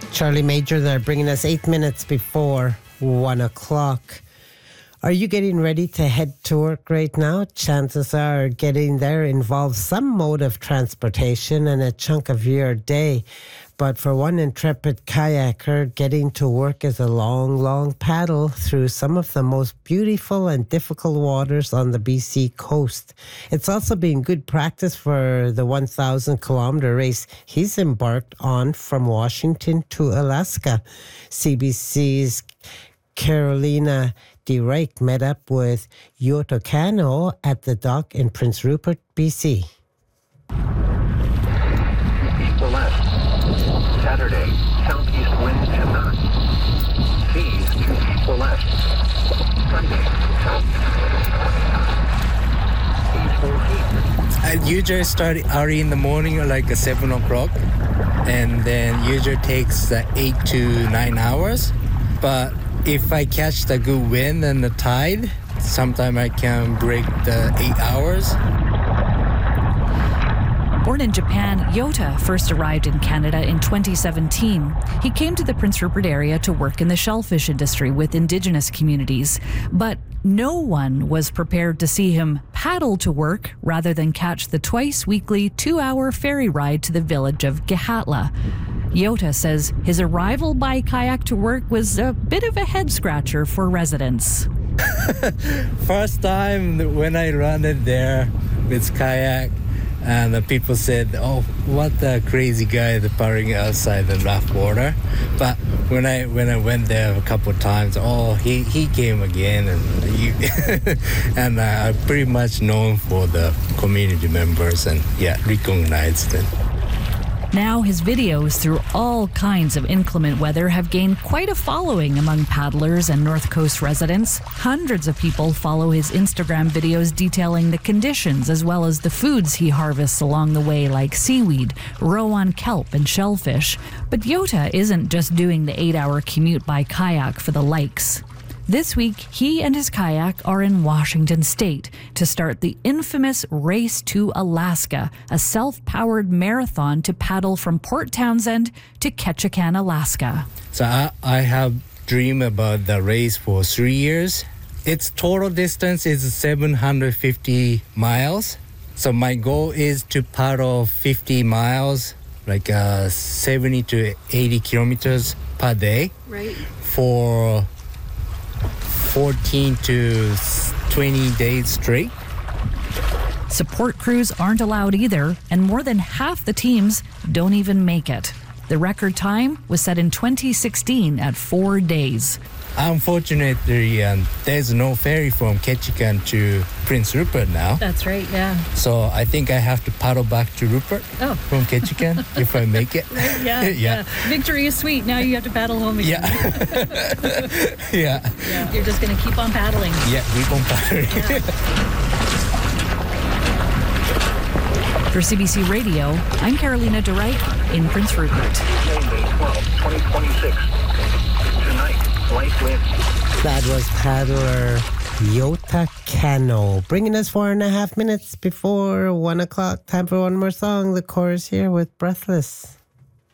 Charlie Major there, bringing us 8 minutes before 1 o'clock. Are you getting ready to head to work right now? Chances are getting there involves some mode of transportation and a chunk of your day. But for one intrepid kayaker, getting to work is a long, long paddle through some of the most beautiful and difficult waters on the BC coast. It's also been good practice for the 1,000-kilometer race he's embarked on from Washington to Alaska. CBC's Carolina DeRake met up with Yota Kano at the dock in Prince Rupert, BC. East to left. Saturday, southeast winds and knots. Seas to east to left. Sunday, south. I usually start early in the morning, like 7 o'clock, and then usually takes 8 to 9 hours. But if I catch the good wind and the tide, sometimes I can break the 8 hours. Born in Japan, Yota first arrived in Canada in 2017. He came to the Prince Rupert area to work in the shellfish industry with Indigenous communities. But no one was prepared to see him paddle to work rather than catch the twice-weekly 2-hour ferry ride to the village of Gehatla. Yota says his arrival by kayak to work was a bit of a head-scratcher for residents. First time when I landed there with kayak, and the people said, "Oh, what a crazy guy paddling outside the rough water." But when I went there a couple of times, he came again, and I'm pretty much known for the community members and recognized them. Now his videos through all kinds of inclement weather have gained quite a following among paddlers and North Coast residents. Hundreds of people follow his Instagram videos detailing the conditions as well as the foods he harvests along the way, like seaweed, rowan kelp, and shellfish. But Yota isn't just doing the 8-hour commute by kayak for the likes. This week, he and his kayak are in Washington State to start the infamous Race to Alaska, a self-powered marathon to paddle from Port Townsend to Ketchikan, Alaska. So I have dreamed about the race for 3 years. Its total distance is 750 miles. So my goal is to paddle 50 miles, like 70 to 80 kilometers per day. Right. For 14 to 20 days straight. Support crews aren't allowed either, and more than half the teams don't even make it. The record time was set in 2016 at 4 days. Unfortunately, there's no ferry from Ketchikan to Prince Rupert now. That's right, yeah. So I think I have to paddle back to Rupert from Ketchikan if I make it. Right, yeah. Victory is sweet. Now you have to paddle home again. Yeah. You're just going to keep on paddling. Yeah, keep on paddling. Yeah. For CBC Radio, I'm Carolina DeRake in Prince Rupert. May 12, 2026. Tonight, light wind. That was paddler Yota Kano, bringing us 4.5 minutes before 1 o'clock. Time for one more song. The chorus here with Breathless.